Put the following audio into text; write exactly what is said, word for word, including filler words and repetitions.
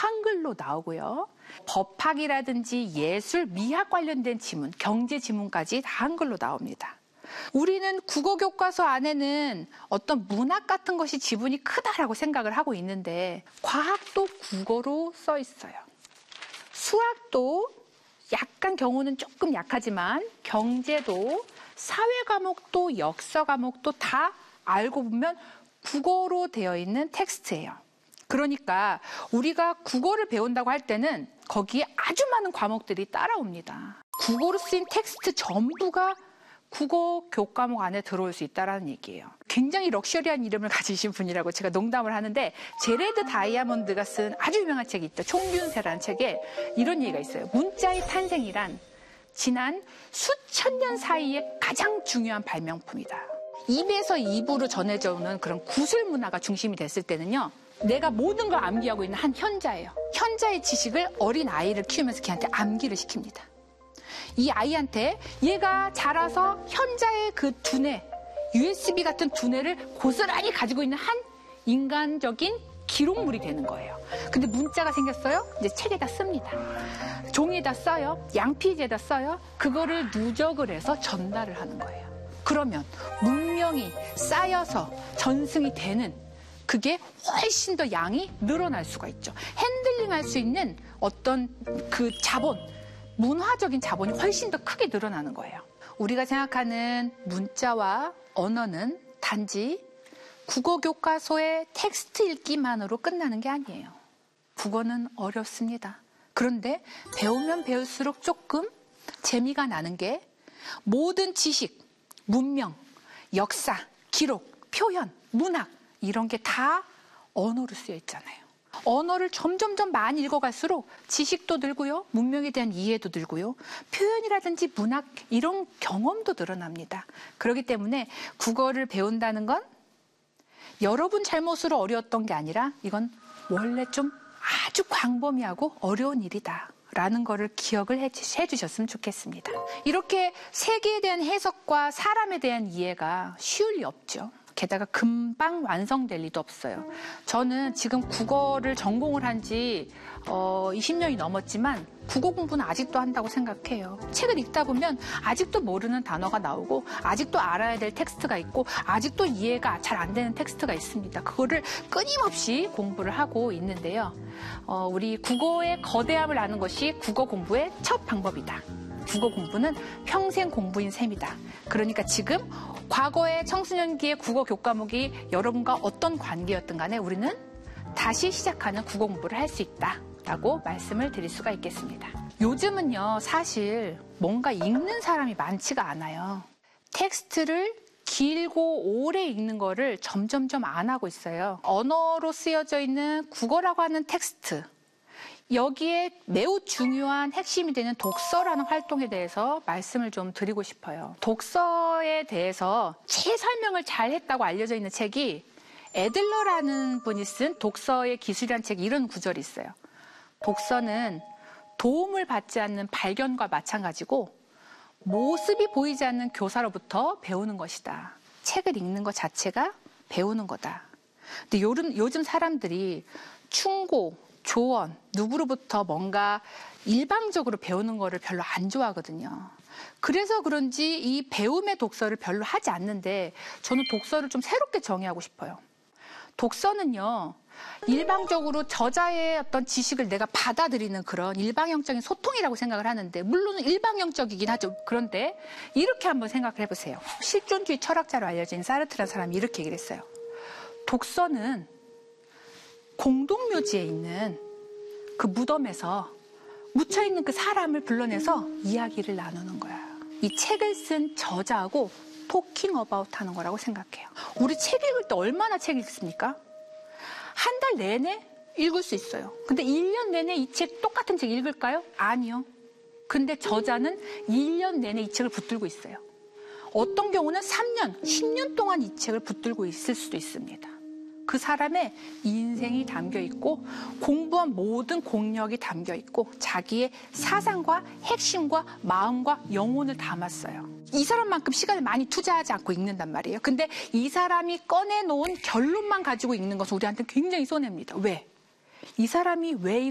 한글로 나오고요. 법학이라든지 예술, 미학 관련된 지문, 경제 지문까지 다 한글로 나옵니다. 우리는 국어 교과서 안에는 어떤 문학 같은 것이 지분이 크다라고 생각을 하고 있는데 과학도 국어로 써 있어요. 수학도 약간 경우는 조금 약하지만 경제도 사회 과목도 역사 과목도 다 알고 보면 국어로 되어 있는 텍스트예요. 그러니까 우리가 국어를 배운다고 할 때는 거기에 아주 많은 과목들이 따라옵니다. 국어로 쓰인 텍스트 전부가 국어 교과목 안에 들어올 수 있다는 얘기예요. 굉장히 럭셔리한 이름을 가지신 분이라고 제가 농담을 하는데 제레드 다이아몬드가 쓴 아주 유명한 책이 있죠. 총균세라는 책에 이런 얘기가 있어요. 문자의 탄생이란 지난 수천 년 사이에 가장 중요한 발명품이다. 입에서 입으로 전해져 오는 그런 구술 문화가 중심이 됐을 때는요. 내가 모든 걸 암기하고 있는 한 현자예요. 현자의 지식을 어린 아이를 키우면서 걔한테 암기를 시킵니다. 이 아이한테 얘가 자라서 현자의 그 두뇌, 유에스비 같은 두뇌를 고스란히 가지고 있는 한 인간적인 기록물이 되는 거예요. 근데 문자가 생겼어요? 이제 책에다 씁니다. 종이에다 써요. 양피지에다 써요. 그거를 누적을 해서 전달을 하는 거예요. 그러면 문명이 쌓여서 전승이 되는 그게 훨씬 더 양이 늘어날 수가 있죠. 핸들링할 수 있는 어떤 그 자본, 문화적인 자본이 훨씬 더 크게 늘어나는 거예요. 우리가 생각하는 문자와 언어는 단지 국어 교과서의 텍스트 읽기만으로 끝나는 게 아니에요. 국어는 어렵습니다. 그런데 배우면 배울수록 조금 재미가 나는 게 모든 지식, 문명, 역사, 기록, 표현, 문학 이런 게 다 언어로 쓰여 있잖아요. 언어를 점점점 많이 읽어갈수록 지식도 늘고요. 문명에 대한 이해도 늘고요. 표현이라든지 문학 이런 경험도 늘어납니다. 그렇기 때문에 국어를 배운다는 건 여러분 잘못으로 어려웠던 게 아니라 이건 원래 좀 아주 광범위하고 어려운 일이다. 라는 거를 기억을 해주셨으면 좋겠습니다. 이렇게 세계에 대한 해석과 사람에 대한 이해가 쉬울 리 없죠. 게다가 금방 완성될 리도 없어요. 저는 지금 국어를 전공을 한 지 어, 이십 년이 넘었지만 국어 공부는 아직도 한다고 생각해요. 책을 읽다 보면 아직도 모르는 단어가 나오고 아직도 알아야 될 텍스트가 있고 아직도 이해가 잘 안 되는 텍스트가 있습니다. 그거를 끊임없이 공부를 하고 있는데요. 어, 우리 국어의 거대함을 아는 것이 국어 공부의 첫 방법이다. 국어 공부는 평생 공부인 셈이다. 그러니까 지금 과거의 청소년기의 국어 교과목이 여러분과 어떤 관계였든 간에 우리는 다시 시작하는 국어 공부를 할 수 있다라고 말씀을 드릴 수가 있겠습니다. 요즘은요, 사실 뭔가 읽는 사람이 많지가 않아요. 텍스트를 길고 오래 읽는 거를 점점점 안 하고 있어요. 언어로 쓰여져 있는 국어라고 하는 텍스트, 여기에 매우 중요한 핵심이 되는 독서라는 활동에 대해서 말씀을 좀 드리고 싶어요. 독서에 대해서 최설명을 잘 했다고 알려져 있는 책이 애들러라는 분이 쓴 독서의 기술이라는 책에 이런 구절이 있어요. 독서는 도움을 받지 않는 발견과 마찬가지고 모습이 보이지 않는 교사로부터 배우는 것이다. 책을 읽는 것 자체가 배우는 거다. 근데 요즘, 요즘 사람들이 충고, 조언, 누구로부터 뭔가 일방적으로 배우는 거를 별로 안 좋아하거든요. 그래서 그런지 이 배움의 독서를 별로 하지 않는데 저는 독서를 좀 새롭게 정의하고 싶어요. 독서는요, 일방적으로 저자의 어떤 지식을 내가 받아들이는 그런 일방형적인 소통이라고 생각을 하는데 물론 일방형적이긴 하죠. 그런데 이렇게 한번 생각을 해보세요. 실존주의 철학자로 알려진 사르트라는 사람이 이렇게 얘기를 했어요. 독서는 공동묘지에 있는 그 무덤에서 묻혀있는 그 사람을 불러내서 이야기를 나누는 거야. 이 책을 쓴 저자하고 토킹 어바웃 하는 거라고 생각해요. 우리 책 읽을 때 얼마나 책 읽습니까? 한 달 내내 읽을 수 있어요. 근데 일 년 내내 이 책 똑같은 책 읽을까요? 아니요. 근데 저자는 일 년 내내 이 책을 붙들고 있어요. 어떤 경우는 삼 년, 십 년 동안 이 책을 붙들고 있을 수도 있습니다. 그 사람의 인생이 담겨 있고 공부한 모든 공력이 담겨 있고 자기의 사상과 핵심과 마음과 영혼을 담았어요. 이 사람만큼 시간을 많이 투자하지 않고 읽는단 말이에요. 근데 이 사람이 꺼내놓은 결론만 가지고 읽는 것은 우리한테 굉장히 손해입니다. 왜? 이 사람이 왜